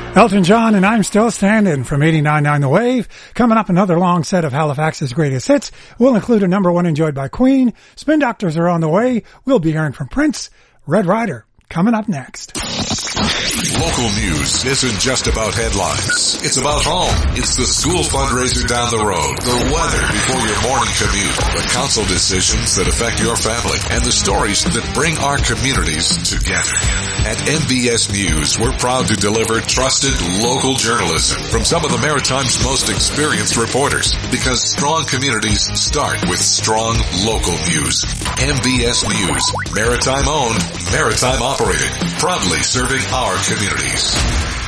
Elton John and I'm Still Standing from 89.9 The Wave. Coming up, another long set of Halifax's greatest hits. We'll include a number one enjoyed by Queen. Spin Doctors are on the way. We'll be hearing from Prince. Red Rider coming up next. Local news isn't just about headlines. It's about home. It's the school fundraiser down the road, the weather before your morning commute, the council decisions that affect your family, and the stories that bring our communities together. At MBS News, we're proud to deliver trusted local journalism from some of the Maritime's most experienced reporters, because strong communities start with strong local news. MBS News, Maritime owned, Maritime operated, proudly serving our communities.